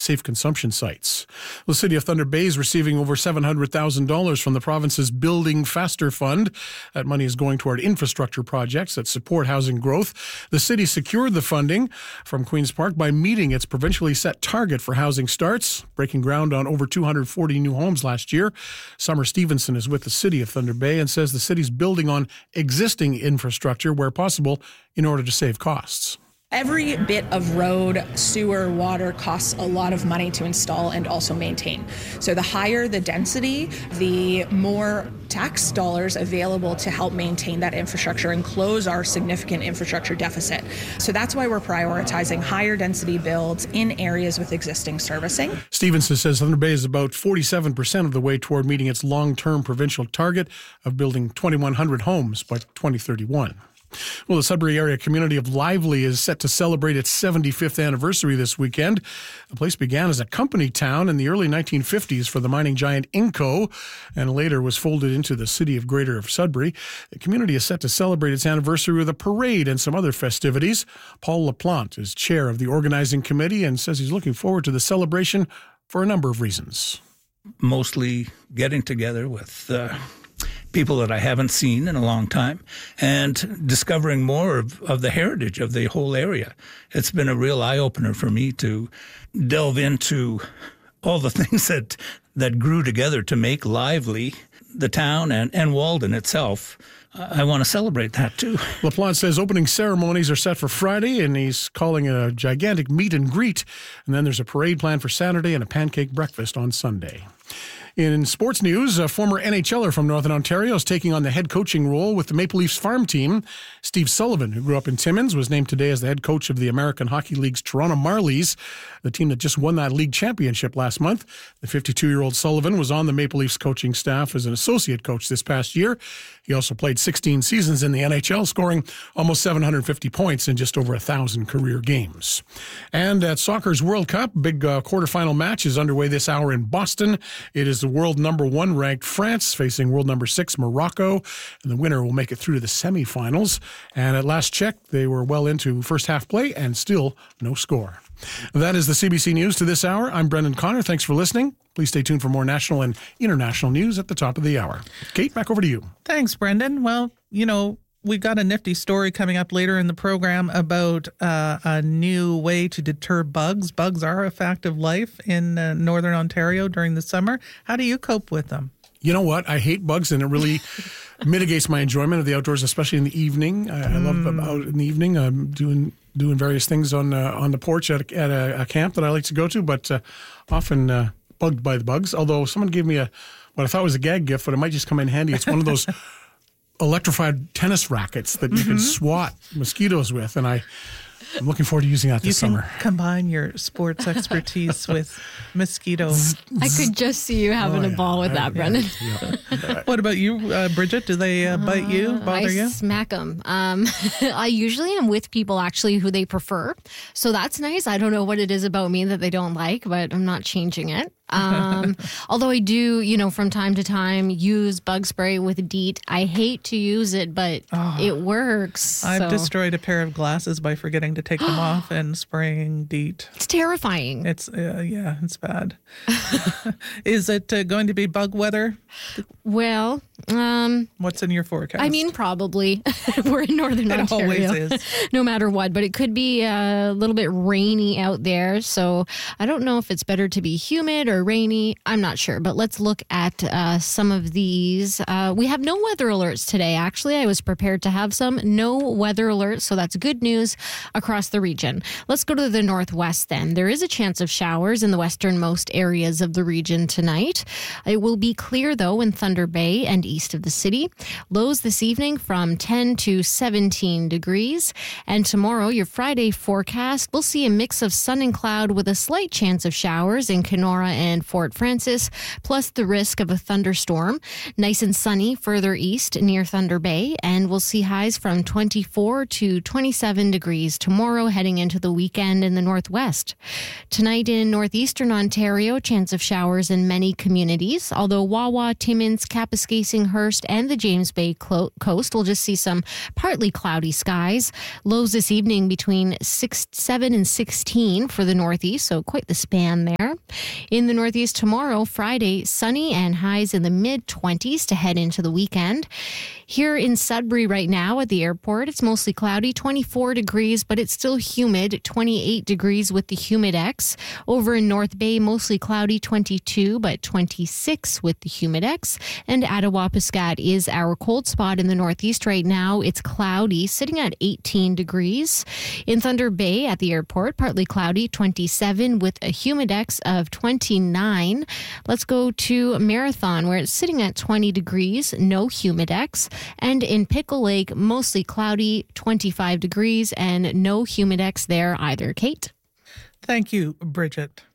safe consumption sites. The city of Thunder Bay is receiving over $700,000 from the province's Building Faster Fund. That money is going toward infrastructure projects that support housing growth. The city secured the funding from Queen's Park by meeting its provincially set target for housing starts, breaking ground on over 240 new homes last year. Summer Stevenson is with the city of Thunder Bay and says the city's building on existing infrastructure where possible in order to save costs. Every bit of road, sewer, water costs a lot of money to install and also maintain. So the higher the density, the more tax dollars available to help maintain that infrastructure and close our significant infrastructure deficit. So that's why we're prioritizing higher density builds in areas with existing servicing. Stevenson says Thunder Bay is about 47% of the way toward meeting its long-term provincial target of building 2,100 homes by 2031. Well, the Sudbury area community of Lively is set to celebrate its 75th anniversary this weekend. The place began as a company town in the early 1950s for the mining giant Inco and later was folded into the city of Greater Sudbury. The community is set to celebrate its anniversary with a parade and some other festivities. Paul LaPlante is chair of the organizing committee and says he's looking forward to the celebration for a number of reasons. Mostly getting together with people that I haven't seen in a long time and discovering more of the heritage of the whole area. It's been a real eye-opener for me to delve into all the things that grew together to make Lively, the town, and Walden itself. I want to celebrate that too. LaPlante says opening ceremonies are set for Friday and he's calling it a gigantic meet and greet. And then there's a parade planned for Saturday and a pancake breakfast on Sunday. In sports news, a former NHLer from Northern Ontario is taking on the head coaching role with the Maple Leafs farm team. Steve Sullivan, who grew up in Timmins, was named today as the head coach of the American Hockey League's Toronto Marlies, the team that just won that league championship last month. The 52-year-old Sullivan was on the Maple Leafs coaching staff as an associate coach this past year. He also played 16 seasons in the NHL, scoring almost 750 points in just over 1,000 career games. And at soccer's World Cup, big quarterfinal match is underway this hour in Boston. It is the world number 1 ranked France facing world number 6 Morocco, and the winner will make it through to the semifinals. And at last check, they were well into first half play and still no score. That is the CBC News to this hour. I'm Brendan Connor. Thanks for listening. Please stay tuned for more national and international news at the top of the hour. Kate, back over to you. Thanks, Brendan. Well, we've got a nifty story coming up later in the program about a new way to deter bugs. Bugs are a fact of life in Northern Ontario during the summer. How do you cope with them? You know what? I hate bugs, and it really mitigates my enjoyment of the outdoors, especially in the evening. I love out in the evening. I'm doing various things on the porch at a camp that I like to go to, but often bugged by the bugs. Although someone gave me what I thought was a gag gift, but it might just come in handy. It's one of those electrified tennis rackets that you can swat mosquitoes with, and I'm looking forword to using that this summer. You can combine your sports expertise with mosquitoes. I could just see you having a ball with that, Brendan. What about you, Bridget? Do they bite you, bother you? I smack them. I usually am with people actually who they prefer, so that's nice. I don't know what it is about me that they don't like, but I'm not changing it. Although I do, from time to time use bug spray with DEET. I hate to use it, but it works. I've destroyed a pair of glasses by forgetting to take them off and spraying DEET. It's terrifying. It's it's bad. Is it going to be bug weather? Well, what's in your forecast? I mean, probably. We're in Northern Ontario. It always is. No matter what, but it could be a little bit rainy out there. So I don't know if it's better to be humid or rainy. I'm not sure, but let's look at some of these. We have no weather alerts today. Actually, I was prepared to have some. No weather alerts, so that's good news across the region. Let's go to the northwest then. There is a chance of showers in the westernmost areas of the region tonight. It will be clear, though, in Thunder Bay and east of the city. Lows this evening from 10 to 17 degrees. And tomorrow, your Friday forecast, we'll see a mix of sun and cloud with a slight chance of showers in Kenora and and Fort Frances, plus the risk of a thunderstorm. Nice and sunny further east near Thunder Bay, and we'll see highs from 24 to 27 degrees tomorrow heading into the weekend in the northwest. Tonight in northeastern Ontario, chance of showers in many communities, although Wawa, Timmins, Kapuskasing, Hearst, and the James Bay coast will just see some partly cloudy skies. Lows this evening between 7 and 16 for the northeast, so quite the span there. In the northeast tomorrow, Friday, sunny and highs in the mid-20s to head into the weekend. Here in Sudbury right now at the airport, it's mostly cloudy, 24 degrees, but it's still humid, 28 degrees with the Humidex. Over in North Bay, mostly cloudy, 22, but 26 with the Humidex. And Attawapiskat is our cold spot in the northeast right now. It's cloudy, sitting at 18 degrees. In Thunder Bay at the airport, partly cloudy, 27 with a Humidex of 29. Let's go to Marathon, where it's sitting at 20 degrees, no Humidex. And in Pickle Lake, mostly cloudy, 25 degrees, and no Humidex there either. Kate? Thank you, Bridget.